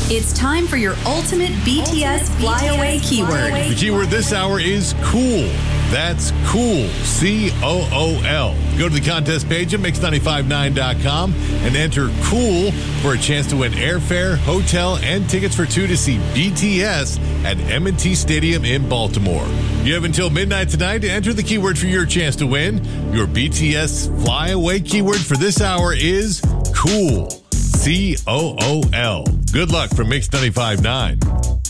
It's time for your ultimate BTS flyaway keyword. The keyword this hour is cool. That's cool. C-O-O-L. Go to the contest page at Mix959.com and enter cool for a chance to win airfare, hotel, and tickets for two to see BTS at M&T Stadium in Baltimore. You have until midnight tonight to enter the keyword for your chance to win. Your BTS flyaway keyword for this hour is cool. C-O-O-L. Good luck from Mix 95.9.